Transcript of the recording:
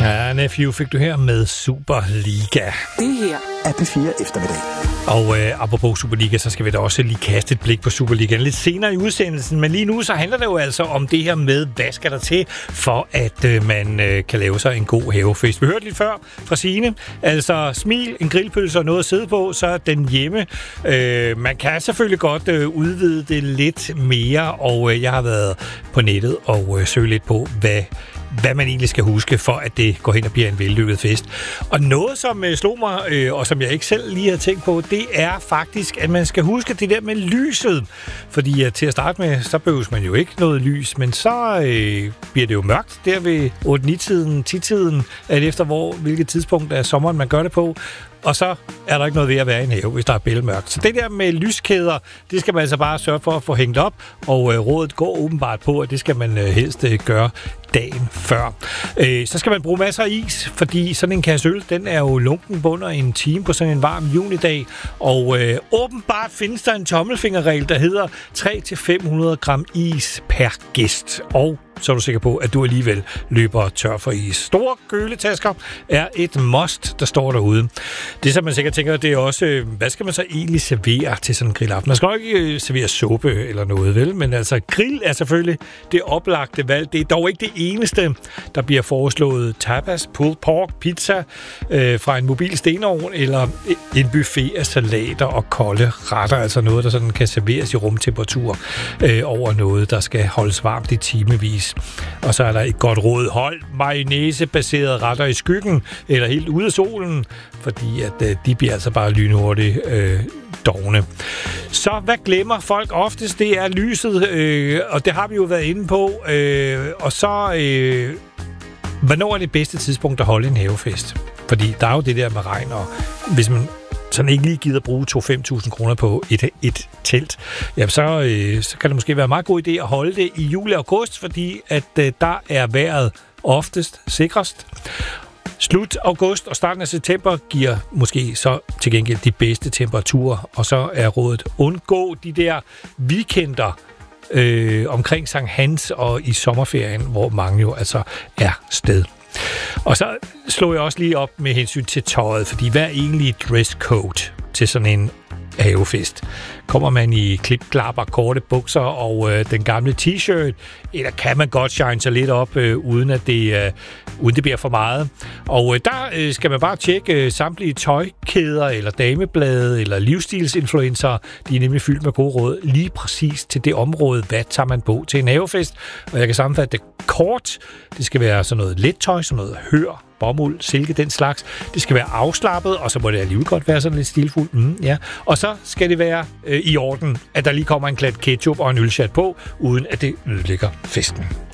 Ja, Nephew fik du her med Superliga. Det her er P4 Eftermiddag. Og apropos Superliga, så skal vi da også lige kaste et blik på Superligaen lidt senere i udsendelsen. Men lige nu så handler det jo altså om det her med, hvad skal der til, for at man kan lave sig en god havefest. Vi hørte lidt før fra Signe. Altså smil, en grillpølse og noget at sidde på, så er den hjemme. Man kan selvfølgelig godt udvide det lidt mere, og jeg har været på nettet og søgt lidt på, hvad man egentlig skal huske, for at det går hen og bliver en vellykket fest. Og noget, som slog mig, og som jeg ikke selv lige har tænkt på, det er faktisk, at man skal huske det der med lyset. Fordi til at starte med, så behøves man jo ikke noget lys, men så bliver det jo mørkt der ved 8-9-tiden, 10-tiden, alt efter hvilket tidspunkt af sommeren man gør det på. Og så er der ikke noget ved at være i en have, hvis der er bælmørkt. Så det der med lyskæder, det skal man altså bare sørge for at få hængt op, og rådet går åbenbart på, at det skal man helst gøre dagen før. Så skal man bruge masser af is, fordi sådan en kasse øl, den er jo lunken under en time på sådan en varm junidag, og åbenbart findes der en tommelfingerregel, der hedder 300-500 gram is per gæst. Og så er du sikker på, at du alligevel løber tør for is. Store køletasker er et must, der står derude. Det, som man sikkert tænker, det er også, hvad skal man så egentlig servere til sådan en grillaften? Man skal nok ikke servere suppe eller noget, vel? Men altså, grill er selvfølgelig det oplagte valg. Det er dog ikke det eneste, der bliver foreslået. Tapas, pulled pork, pizza fra en mobil stenovn, eller en buffet af salater og kolde retter. Altså noget, der sådan kan serveres i rumtemperatur over noget, der skal holdes varmt i timevis. Og så er der et godt råd. Hold mayonnaise-baserede retter i skyggen, eller helt ude af solen, fordi at de bliver altså bare lynhurtigt dovne. Så hvad glemmer folk oftest? Det er lyset, og det har vi jo været inde på. Og så, hvornår er det bedste tidspunkt at holde en havefest? Fordi der er jo det der med regn, og hvis man sådan ikke lige gider bruge 2-5.000 kroner på et telt, jamen så kan det måske være en meget god idé at holde det i juli og august, fordi at der er vejret oftest sikrest. Slut august og starten af september giver måske så til gengæld de bedste temperaturer, og så er rådet undgå de der weekender omkring Sankt Hans og i sommerferien, hvor mange jo altså er sted. Og så slog jeg også lige op med hensyn til tøjet, fordi hvad er egentlig dresscode til sådan en havefest? Kommer man i klipklapper, korte bukser og den gamle t-shirt, eller kan man godt shine sig lidt op, uden det bliver for meget? Og der skal man bare tjekke samtlige tøjkæder, eller dameblade, eller livsstilsinfluencer. De er nemlig fyldt med gode råd lige præcis til det område. Hvad tager man på til en havefest? Og jeg kan sammenfatte det kort. Det skal være sådan noget let tøj, sådan noget hør, bomuld, silke, den slags. Det skal være afslappet, og så må det alligevel godt være sådan lidt stilfuldt. Ja. Og så skal det være i orden, at der lige kommer en klat ketchup og en ølchat på, uden at det ødelægger festen.